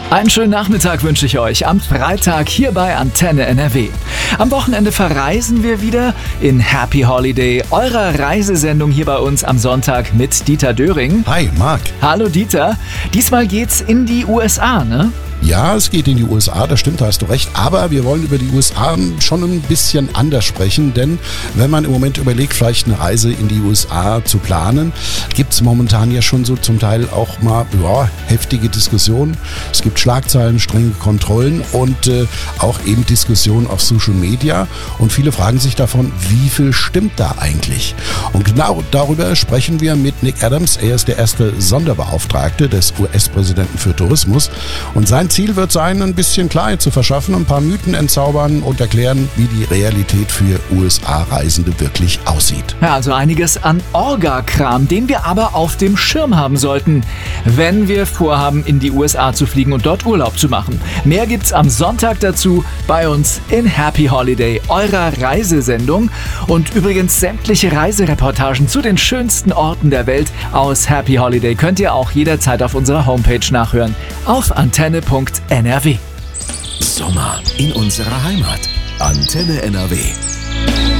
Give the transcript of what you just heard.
Einen schönen Nachmittag wünsche ich euch am Freitag hier bei Antenne NRW. Am Wochenende verreisen wir wieder in Happy Holiday, eurer Reisesendung hier bei uns am Sonntag mit Dieter Döring. Hi, Marc. Hallo Dieter. Diesmal geht's in die USA, ne? Ja, es geht in die USA, das stimmt, da hast du recht. Aber wir wollen über die USA schon ein bisschen anders sprechen, denn wenn man im Moment überlegt, vielleicht eine Reise in die USA zu planen, gibt es momentan ja schon so zum Teil auch mal heftige Diskussionen. Es gibt Schlagzeilen, strenge Kontrollen und auch eben Diskussionen auf Social Media. Und viele fragen sich davon, wie viel stimmt da eigentlich? Und genau darüber sprechen wir mit Nick Adams. Er ist der erste Sonderbeauftragte des US-Präsidenten für Tourismus. Und sein Ziel wird sein, ein bisschen Klarheit zu verschaffen, ein paar Mythen entzaubern und erklären, wie die Realität für USA-Reisende wirklich aussieht. Ja, also einiges an Orga-Kram, den wir aber auf dem Schirm haben sollten, wenn wir vorhaben, in die USA zu fliegen und dort Urlaub zu machen. Mehr gibt's am Sonntag dazu bei uns in Happy Holiday, eurer Reisesendung. Und übrigens sämtliche Reisereportagen zu den schönsten Orten der Welt aus Happy Holiday könnt ihr auch jederzeit auf unserer Homepage nachhören. Auf antenne.nrw. Sommer in unserer Heimat. Antenne NRW.